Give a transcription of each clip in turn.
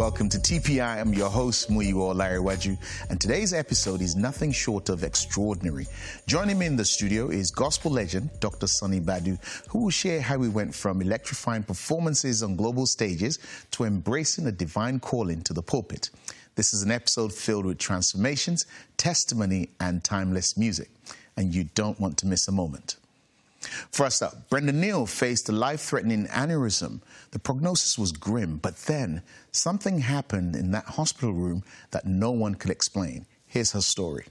welcome to TPI. I'm your host, Muyiwa Larry, and today's episode is nothing short of extraordinary. Joining me in the studio is gospel legend Dr. Sonny Badu, who will share how he went from electrifying performances on global stages to embracing a divine calling to the pulpit. This is an episode filled with transformations, testimony, and timeless music, and you don't want to miss a moment. First up, Brenda Neal faced a life-threatening aneurysm. The prognosis was grim, but then something happened in that hospital room that no one could explain. Here's her story.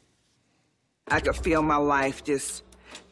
I could feel my life just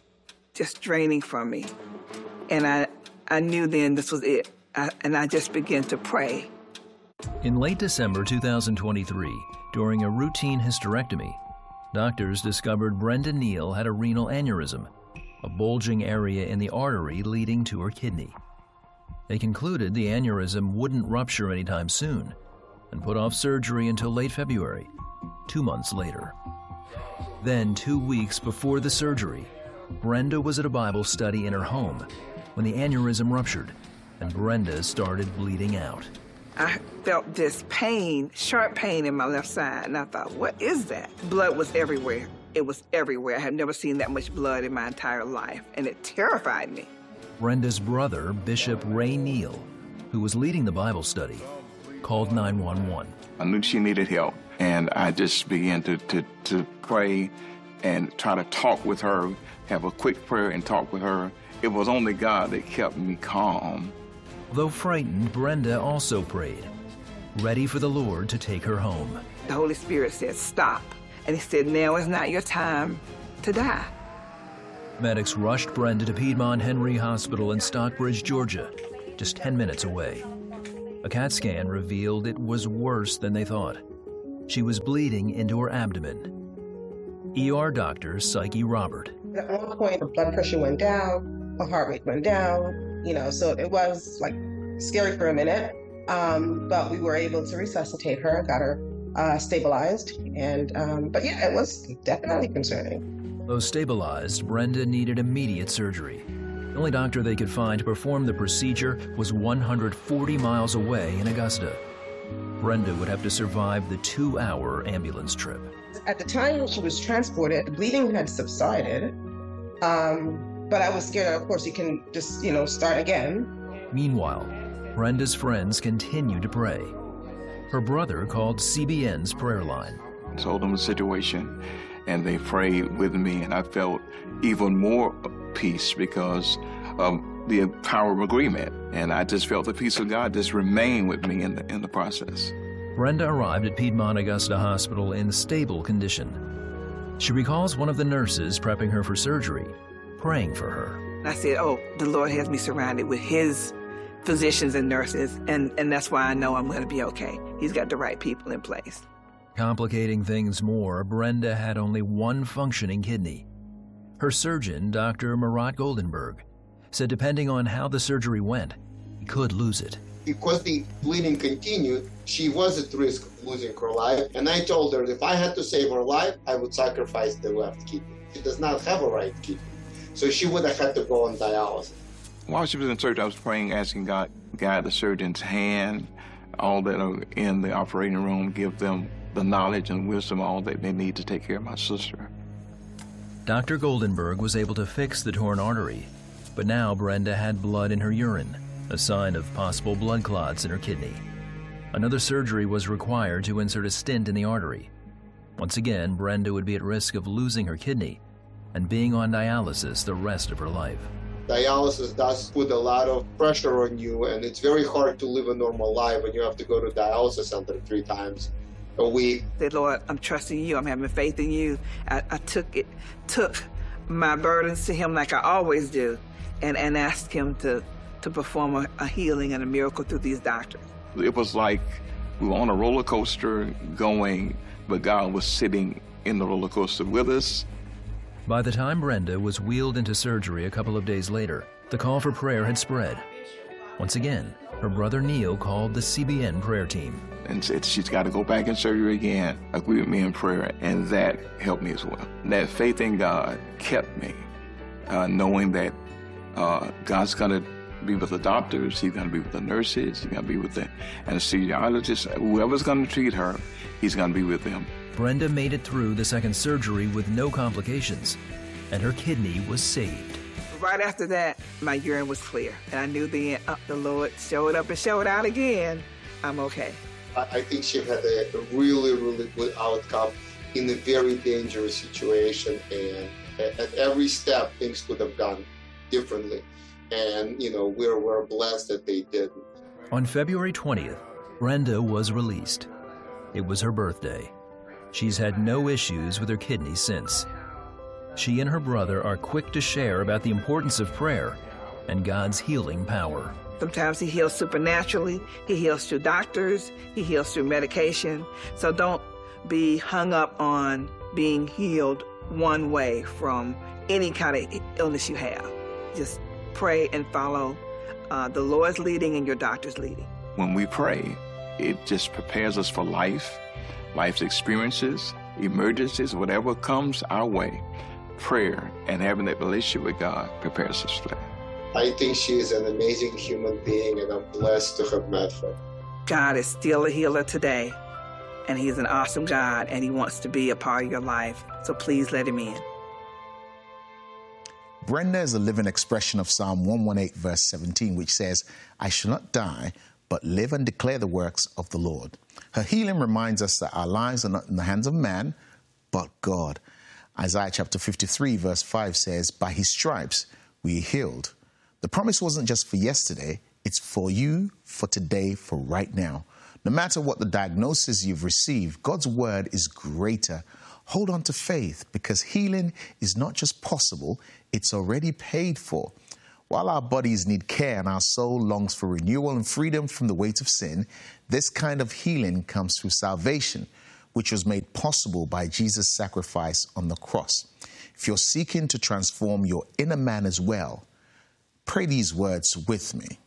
draining from me. And I knew then this was it. And I just began to pray. In late December 2023, during a routine hysterectomy, doctors discovered Brenda Neal had a renal aneurysm, a bulging area in the artery leading to her kidney. They concluded the aneurysm wouldn't rupture anytime soon and put off surgery until late February, 2 months later. Then, 2 weeks before the surgery, Brenda was at a Bible study in her home when the aneurysm ruptured and Brenda started bleeding out. I felt this pain, sharp pain in my left side, and I thought, what is that? Blood was everywhere. It was everywhere. I had never seen that much blood in my entire life, and it terrified me. Brenda's brother, Bishop Ray Neal, who was leading the Bible study, called 911. I knew she needed help, and I just began to pray and try to talk with her, have a quick prayer and talk with her. It was only God that kept me calm. Though frightened, Brenda also prayed, ready for the Lord to take her home. The Holy Spirit said, stop. And he said, now is not your time to die. Medics rushed Brenda to Piedmont Henry Hospital in Stockbridge, Georgia, just 10 minutes away. A CAT scan revealed it was worse than they thought. She was bleeding into her abdomen. ER doctor Psyche Robert. At one point, her blood pressure went down, her heart rate went down, so it was like scary for a minute. But we were able to resuscitate her, got her stabilized, but yeah, it was definitely concerning. Though stabilized, Brenda needed immediate surgery. The only doctor they could find to perform the procedure was 140 miles away in Augusta. Brenda would have to survive the 2-hour ambulance trip. At the time when she was transported, the bleeding had subsided, but I was scared, of course, you can just, start again. Meanwhile, Brenda's friends continued to pray. Her brother called CBN's prayer line. I told them the situation, and they prayed with me, and I felt even more peace because of the power of agreement. And I just felt the peace of God just remain with me in the process. Brenda arrived at Piedmont Augusta Hospital in stable condition. She recalls one of the nurses prepping her for surgery, praying for her. I said, the Lord has me surrounded with his physicians and nurses, and that's why I know I'm going to be okay. He's got the right people in place. Complicating things more, Brenda had only one functioning kidney. Her surgeon, Dr. Marat Goldenberg, said depending on how the surgery went, he could lose it. Because the bleeding continued, she was at risk of losing her life, and I told her if I had to save her life, I would sacrifice the left kidney. She does not have a right kidney, so she would have had to go on dialysis. While she was in surgery, I was praying, asking God, guide the surgeon's hand, all that are in the operating room, give them the knowledge and wisdom, all that they need to take care of my sister. Dr. Goldenberg was able to fix the torn artery, but now Brenda had blood in her urine, a sign of possible blood clots in her kidney. Another surgery was required to insert a stent in the artery. Once again, Brenda would be at risk of losing her kidney and being on dialysis the rest of her life. Dialysis does put a lot of pressure on you, and it's very hard to live a normal life when you have to go to dialysis center 3 times a week. I said, Lord, I'm trusting you. I'm having faith in you. I took my burdens to him like I always do, and asked him to perform a healing and a miracle through these doctors. It was like we were on a roller coaster going, but God was sitting in the roller coaster with us. By the time Brenda was wheeled into surgery a couple of days later, the call for prayer had spread. Once again, her brother Neal called the CBN prayer team. And said she's got to go back in surgery again, agree with me in prayer, and that helped me as well. That faith in God kept me, knowing that God's going to be with the doctors, he's going to be with the nurses, he's going to be with the anesthesiologists. Whoever's going to treat her, he's going to be with them. Brenda made it through the second surgery with no complications, and her kidney was saved. Right after that, my urine was clear, and I knew the Lord showed up and showed out again. I'm okay. I think she had a really, really good outcome in a very dangerous situation, and at every step, things could have gone differently. And, we're blessed that they did. On February 20th, Brenda was released. It was her birthday. She's had no issues with her kidney since. She and her brother are quick to share about the importance of prayer and God's healing power. Sometimes he heals supernaturally. He heals through doctors. He heals through medication. So don't be hung up on being healed one way from any kind of illness you have. Just pray and follow the Lord's leading and your doctor's leading. When we pray, it just prepares us for life's experiences, emergencies, whatever comes our way. Prayer and having that relationship with God prepares us for that. I think she is an amazing human being, and I'm blessed to have met her. God is still a healer today, and he's an awesome God, and he wants to be a part of your life. So please let him in. Brenda is a living expression of Psalm 118, verse 17, which says, I shall not die, but live and declare the works of the Lord. Her healing reminds us that our lives are not in the hands of man, but God. Isaiah chapter 53, verse 5 says, by his stripes we are healed. The promise wasn't just for yesterday, it's for you, for today, for right now. No matter what the diagnosis you've received, God's word is greater. Hold on to faith, because healing is not just possible, it's already paid for. While our bodies need care and our soul longs for renewal and freedom from the weight of sin, this kind of healing comes through salvation, which was made possible by Jesus' sacrifice on the cross. If you're seeking to transform your inner man as well, pray these words with me.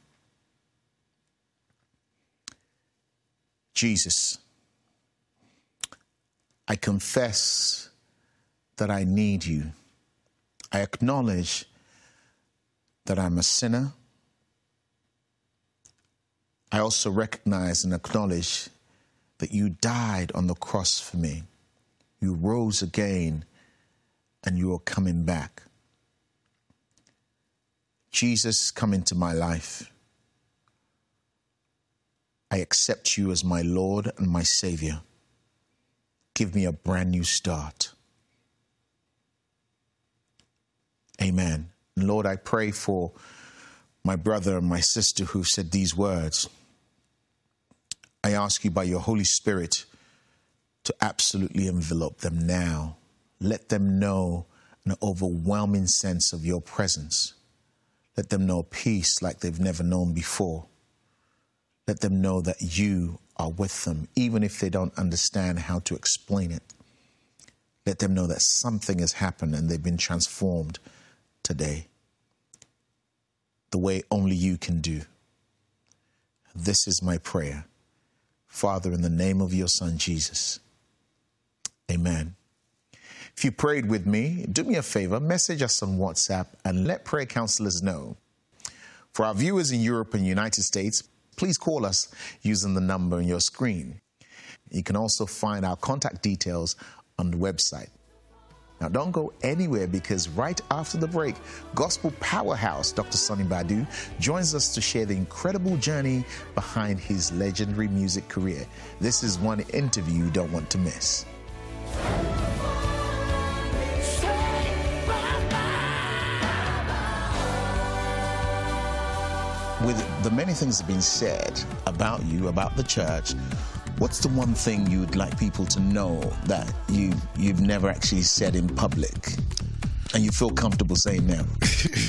Jesus, I confess that I need you. I acknowledge that I'm a sinner. I also recognize and acknowledge that you died on the cross for me. You rose again, and you are coming back. Jesus, come into my life. I accept you as my Lord and my Savior. Give me a brand new start. Amen. And Lord, I pray for my brother and my sister who said these words. I ask you by your Holy Spirit to absolutely envelop them now. Let them know an overwhelming sense of your presence. Let them know peace like they've never known before. Let them know that you are with them, even if they don't understand how to explain it. Let them know that something has happened and they've been transformed today, the way only you can do. This is my prayer. Father, in the name of your Son, Jesus. Amen. If you prayed with me, do me a favor, message us on WhatsApp and let prayer counselors know. For our viewers in Europe and United States, please call us using the number on your screen. You can also find our contact details on the website. Now, don't go anywhere, because right after the break, gospel powerhouse Dr. Sonny Badu joins us to share the incredible journey behind his legendary music career. This is one interview you don't want to miss. With the many things that have been said about you, about the church, what's the one thing you'd like people to know that you've never actually said in public and you feel comfortable saying now?